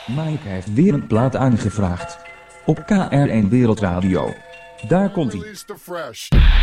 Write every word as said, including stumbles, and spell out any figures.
Mike heeft weer een plaat aangevraagd. Op K R één Wereldradio. Daar komt ie.